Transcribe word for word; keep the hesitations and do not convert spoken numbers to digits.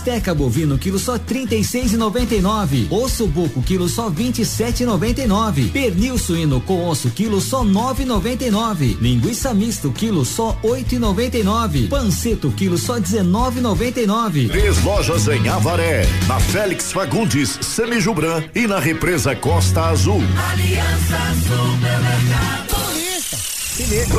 Bisteca bovino quilo só trinta e seis e noventa e nove. Osso buco quilo só vinte e sete e noventa e nove. Pernil suíno com osso quilo só nove e noventa e nove. Linguiça misto quilo só oito e noventa e nove. Panceto quilo só dezenove e noventa e nove. Três lojas em Avaré, na Félix Fagundes, Semijubran e na Represa Costa Azul. Aliança Supermercado. Se liga.